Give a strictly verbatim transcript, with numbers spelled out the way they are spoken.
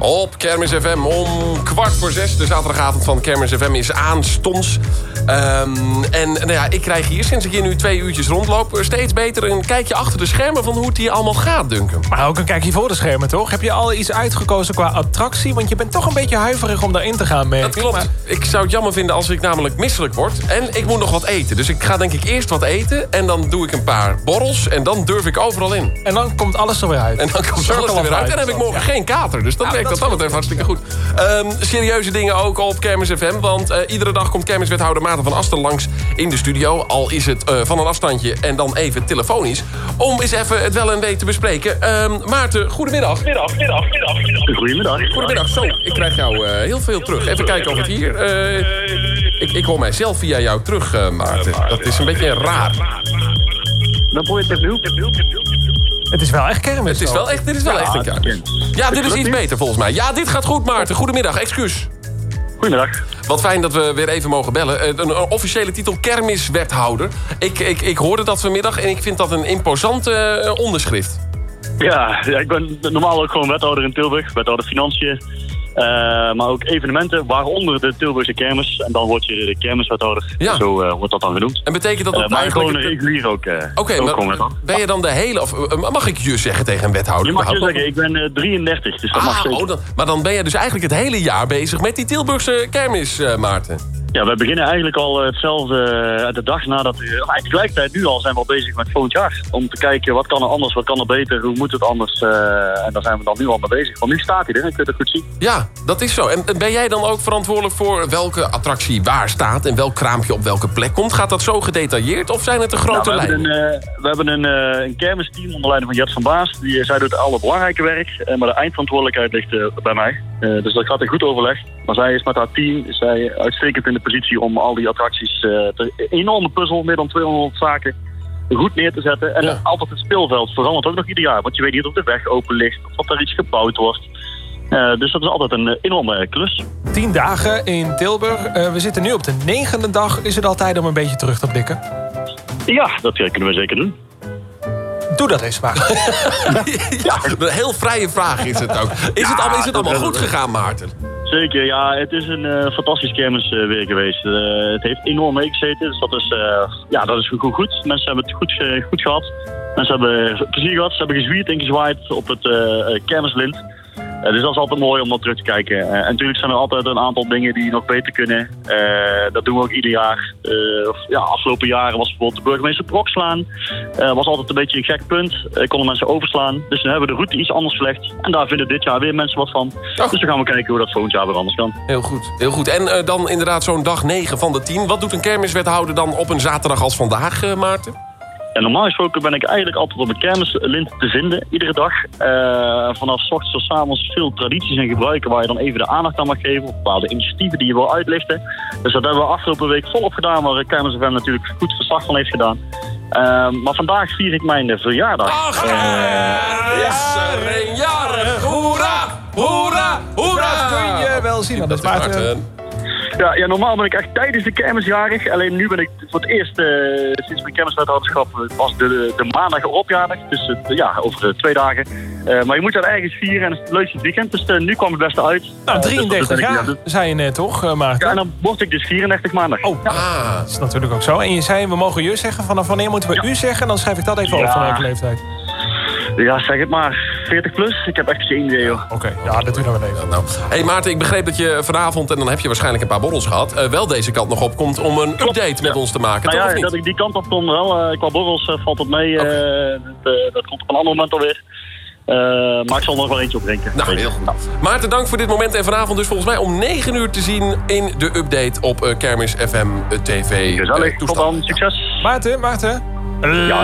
Op Kermis F M om kwart voor zes. De zaterdagavond van Kermis F M is aanstonds. Um, en nou ja, ik krijg hier, sinds ik hier nu twee uurtjes rondloop... steeds beter een kijkje achter de schermen van hoe het hier allemaal gaat, Duncan. Maar ook een kijkje voor de schermen, toch? Heb je al iets uitgekozen qua attractie? Want je bent toch een beetje huiverig om daarin te gaan, merk Dat klopt. Maar... Ik zou het jammer vinden als ik namelijk misselijk word. En ik moet nog wat eten. Dus ik ga denk ik eerst wat eten. En dan doe ik een paar borrels. En dan durf ik overal in. En dan komt alles er weer uit. En dan komt alles er weer uit. En dan heb ik morgen ja. geen kater. Dus dat ja, werkt wat dat betreft hartstikke goed. Um, serieuze dingen ook op Kermis F M. Want uh, iedere dag komt kermiswethouder Maarten van Asten langs in de studio. Al is het uh, van een afstandje en dan even telefonisch. Om eens even het wel en wee te bespreken. Um, Maarten, goedemiddag. Middag, middag, middag, middag. Goedemiddag. Goedemiddag. Zo, ik krijg jou uh, heel veel terug. Even kijken of het hier... Uh, ik, ik hoor mijzelf via jou terug, uh, Maarten. Dat is een beetje raar. Dan probeer je het opnieuw. Het is wel echt kermis. Het is wel echt, dit is wel ja, echt een kermis. Ja, dit is iets beter volgens mij. Ja, dit gaat goed, Maarten. Goedemiddag, excuus. Goedemiddag. Wat fijn dat we weer even mogen bellen. Een officiële titel kermiswethouder. Ik, ik, ik hoorde dat vanmiddag en ik vind dat een imposante uh, onderschrift. Ja, ja, ik ben normaal ook gewoon wethouder in Tilburg. Wethouder Financiën. Uh, maar ook evenementen, waaronder de Tilburgse kermis. En dan word je de kermiswethouder. Ja. Zo uh, wordt dat dan genoemd. En betekent dat dat uh, maar eigenlijk... gewoon regulier ook. Uh, Oké, okay, maar ben je dan de hele... Of, uh, mag ik je zeggen tegen een wethouder? Je mag je zeggen, ik ben uh, drieëndertig, dus dat ah, mag zeker. Oh, dan, maar dan ben je dus eigenlijk het hele jaar bezig met die Tilburgse kermis, uh, Maarten. Ja, we beginnen eigenlijk al hetzelfde uh, de dag nadat... Uh, eigenlijk tegelijkertijd nu al zijn we al bezig met volgend jaar. Om te kijken, wat kan er anders, wat kan er beter, hoe moet het anders. Uh, en daar zijn we dan nu al mee bezig. Want nu staat hij er, ik kun je het goed zien. Ja, dat is zo. En ben jij dan ook verantwoordelijk voor welke attractie waar staat... en welk kraampje op welke plek komt? Gaat dat zo gedetailleerd of zijn het de grote nou, we lijnen? Hebben een, uh, we hebben een, uh, een kermisteam onder leiding van Jert van Baas. Die, uh, zij doet alle belangrijke werk, uh, maar de eindverantwoordelijkheid ligt uh, bij mij. Uh, dus dat gaat een goed overleg. Maar zij is met haar team is zij uitstekend in de positie om al die attracties... Uh, te, een enorme puzzel, meer dan tweehonderd zaken, goed neer te zetten. En ja. altijd het speelveld verandert ook nog ieder jaar. Want je weet niet of de weg open ligt, of er iets gebouwd wordt. Uh, dus dat is altijd een uh, enorme klus. Tien dagen in Tilburg. Uh, we zitten nu op de negende dag. Is het al tijd om een beetje terug te blikken? Ja, dat uh, kunnen we zeker doen. Doe dat eens maar. Ja, een heel vrije vraag is het ook. Is, ja, het, allemaal, is het allemaal goed gegaan, Maarten? Zeker, ja. Het is een uh, fantastisch kermis uh, weer geweest. Uh, het heeft enorm meegezeten, dus dat is, uh, ja, dat is goed, goed. Mensen hebben het goed, uh, goed gehad. Mensen hebben plezier gehad. Ze hebben gezwierd en gezwaaid op het uh, kermislint. Uh, dus dat is altijd mooi om naar terug te kijken. Uh, en natuurlijk zijn er altijd een aantal dingen die nog beter kunnen. Uh, dat doen we ook ieder jaar. Uh, ja, afgelopen jaren was bijvoorbeeld de burgemeester Brokslaan. Uh, was altijd een beetje een gek punt. Uh, konden mensen overslaan. Dus nu hebben we de route iets anders gelegd. En daar vinden dit jaar weer mensen wat van. Oh. Dus dan gaan we kijken hoe dat volgend jaar weer anders kan. Heel goed, heel goed. En uh, dan inderdaad zo'n dag negen van de tien. Wat doet een kermiswethouder dan op een zaterdag als vandaag, uh, Maarten? En normaal gesproken ben ik eigenlijk altijd op een kermislint te vinden, iedere dag. Uh, vanaf 's ochtends tot 's avonds veel tradities en gebruiken waar je dan even de aandacht aan mag geven. Op bepaalde initiatieven die je wil uitlichten. Dus dat hebben we afgelopen week volop gedaan, waar Kermis F M natuurlijk goed verslag van heeft gedaan. Uh, maar vandaag vier ik mijn verjaardag. Ach, uh, is er een jarig. Hoera, hoera, hoera. Dat kun je wel zien. Dat is Maarten. Ja, ja, normaal ben ik echt tijdens de kermis jarig. Alleen nu ben ik voor het eerst uh, sinds mijn kermiswethouderschap was de, de, de maandag erop jarig. Dus uh, ja, over uh, twee dagen. Uh, maar je moet dat ergens vieren en het is het leukste weekend. Dus uh, nu kwam het beste uit. Nou, drieëndertig uh, dus jaar, zei je net toch, uh, Maarten? Ja, en dan word ik dus vierendertig maandag. Oh, ja. ah, dat is natuurlijk ook zo. En je zei, we mogen je zeggen. Vanaf wanneer moeten we ja. u zeggen? Dan schrijf ik dat even ja. op van welke leeftijd. Ja, zeg het maar. veertig plus. Ik heb echt geen idee, joh. Oké, okay. ja, dat doen we wel even. Ja, nou. Hey Maarten, ik begreep dat je vanavond, en dan heb je waarschijnlijk een paar borrels gehad, uh, wel deze kant nog op komt om een update met ja. ons te maken, nou toch, ja, of niet? Dat ik die kant op kom wel. Uh, qua borrels uh, valt het mee. Okay. Uh, dat, uh, dat komt op een ander moment alweer. Uh, maar ik zal er nog wel eentje op drinken. Nou, heel goed. Nou. Maarten, dank voor dit moment. En vanavond dus volgens mij om negen uur te zien in de update op uh, Kermis F M uh, T V. Gezellig, uh, tot dan. Succes. Maarten, Maarten. Ja.